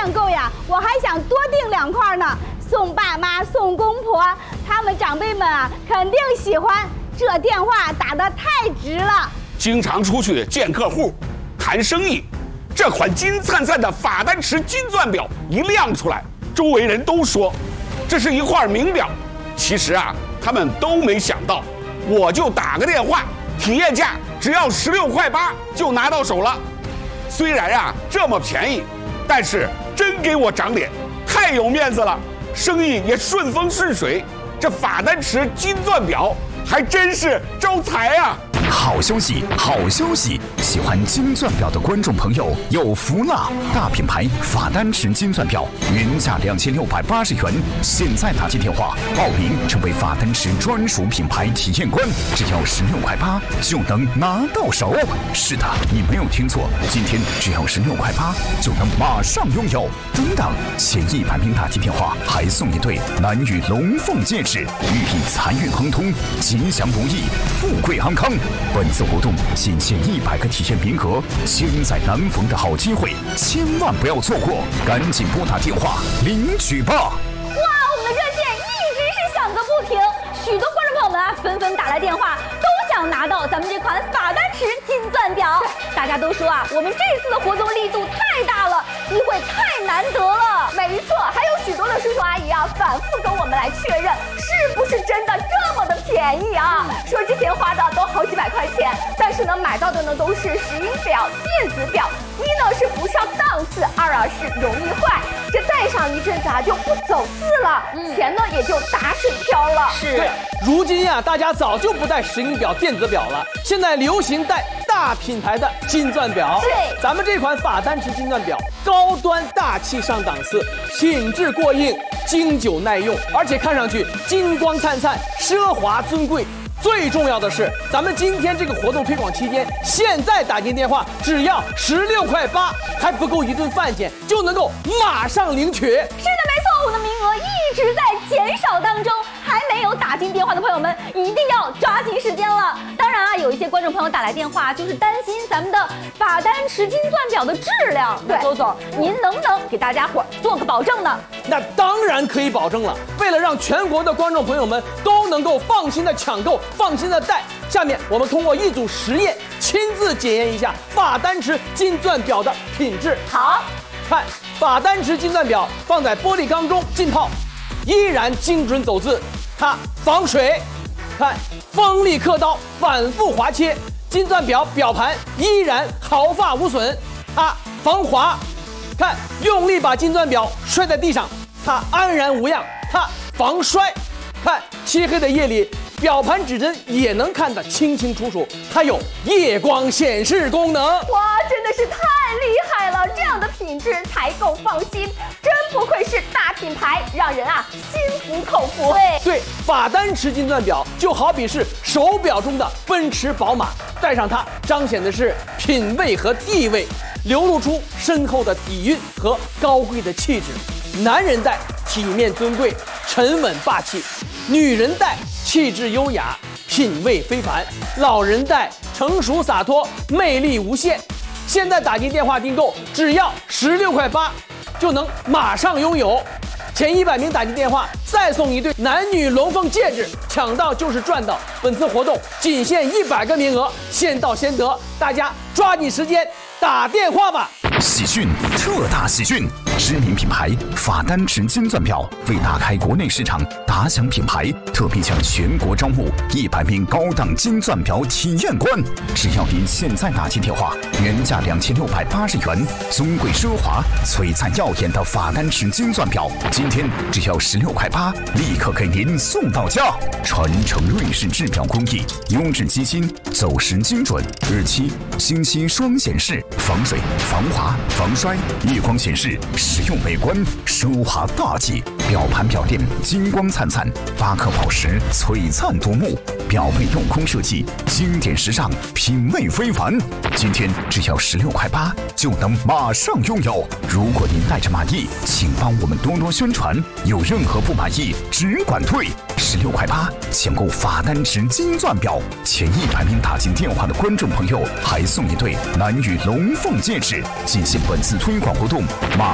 量够呀，我还想多订2块呢，送爸妈、送公婆，他们长辈们啊肯定喜欢。这电话打得太值了。 经常出去见客户，谈生意，这款金灿灿的法丹池金钻表一亮出来，周围人都说这是一块名表。其实啊，他们都没想到，我就打个电话，体验价只要16.8块就拿到手了。虽然啊这么便宜，但是真给我长脸，太有面子了，生意也顺风顺水。这法丹池金钻表还真是招财啊！ 好消息，好消息！喜欢金钻表的观众朋友有福了！大品牌法丹池金钻表原价2680元，现在打进电话报名成为法丹池专属品牌体验官，只要16.8块就能拿到手。是的，你没有听错，今天只要16.8块就能马上拥有。等等，前100名打进电话还送一对蓝玉龙凤戒指，寓意财运亨通、吉祥如意、富贵安康。本次活动仅限100个体验名额，千载难逢的好机会，千万不要错过，赶紧拨打电话领取吧！哇， 我们的热线一直是响个不停，许多观众朋友们啊纷纷打来电话，都想拿到咱们这款法丹池金钻表。大家都说啊，我们这次的活动力度太大了，机会太难得了。没错，还有许多的叔叔阿姨啊反复跟我们来确认，是不是真的这么的便宜啊？说之前花的都好几百块钱，但是呢买到的呢都是石英表、电子表，一呢是不上档次，二啊是容易坏，这戴上一阵子啊就不走字了，钱呢也就打水漂了。 对，如今呀，大家早就不戴石英表、电子表了，现在流行戴大品牌的金钻表。 对， 咱们这款法丹池金钻表，高端大气上档次，品质过硬，经久耐用，而且看上去金光灿灿、奢华尊贵。最重要的是，咱们今天这个活动推广期间，现在打进电话只要16.8块，还不够一顿饭钱，就能够马上领取。是的，没错，我的名额一直在减少当中，还没有打进电话的朋友们一定要抓紧时间了。当然啊，有一些观众朋友打来电话，就是担心咱们的法丹池金钻表的质量。对，周总，您能不能给大家伙做个保证呢？ 那当然可以保证了。为了让全国的观众朋友们都能够放心的抢购、放心的戴，下面我们通过一组实验，亲自检验一下法丹池金钻表的品质。 好， 看法丹池金钻表放在玻璃缸中浸泡，依然精准走字，它防水。看锋利刻刀，反复划切，金钻表表盘依然毫发无损，它防滑。看用力把金钻表摔在地上，它安然无恙，它防摔。看漆黑的夜里，表盘指针也能看得清清楚楚，它有夜光显示功能。 哇，真的是太厉害了，这样的品质才够放心，真不愧是大品牌，让人啊心服口服。 对，法丹池金钻表就好比是手表中的奔驰、宝马，戴上它彰显的是品味和地位，流露出深厚的底蕴和高贵的气质。男人戴体面尊贵、沉稳霸气，女人戴气质优雅、品味非凡，老人戴成熟洒脱、魅力无限。现在打进电话订购，只要16.8块就能马上拥有。前100名打进电话，再送一对男女龙凤戒指，抢到就是赚到。本次活动仅限100个名额，先到先得，大家抓紧时间打电话吧。 喜讯，特大喜讯！知名品牌法丹池金钻表为打开国内市场，打响品牌，特别向全国招募100名高档金钻表体验官。只要您现在打进电话，原价2680元，尊贵奢华、璀璨耀眼的法丹池金钻表，今天只要16.8块，立刻给您送到家。传承瑞士制表工艺，优质机芯，走时精准，日期、星期双显示，防水、防滑、防摔，夜光显示，实用美观，奢华大气。表盘表垫金光灿灿，8颗宝石璀璨夺目，表背镂空设计，经典时尚，品味非凡。今天只要16.8块就能马上拥有。如果您带着满意，请帮我们多多宣传，有任何不满意只管退。16.8块抢购法丹池金钻表，前100名打进电话的观众朋友还送一对蓝玉龙凤戒指。进行本次推广活动，马